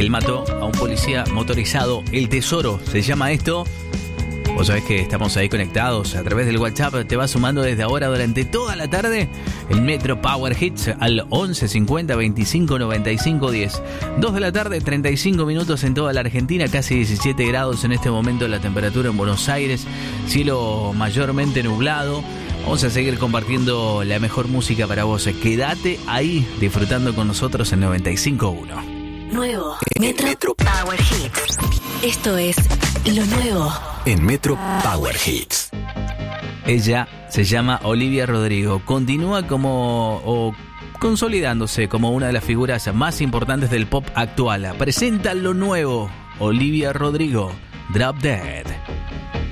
Él mató a un policía motorizado. El Tesoro se llama esto. Vos sabés que estamos ahí conectados a través del WhatsApp. Te va sumando desde ahora durante toda la tarde el Metro Power Hits al 11 50 25 95 10. 2 de la tarde, 35 minutos en toda la Argentina, casi 17 grados en este momento la temperatura en Buenos Aires, cielo mayormente nublado. Vamos a seguir compartiendo la mejor música para vos. Quédate ahí disfrutando con nosotros en 95.1. Nuevo Metro Power Hits. Esto es lo nuevo en Metro Power Hits. Ella se llama Olivia Rodrigo. Continúa consolidándose como una de las figuras más importantes del pop actual. Presenta lo nuevo. Olivia Rodrigo, Drop Dead.